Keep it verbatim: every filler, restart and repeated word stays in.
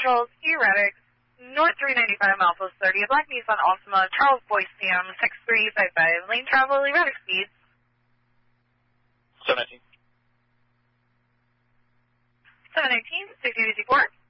Charles Erratic, North three ninety-five, Alpha thirty, a black Nissan Altima, Charles Boyce Sam, six three five five, lane travel, erratic speed. seven nineteen. seven nineteen, six eighty-four.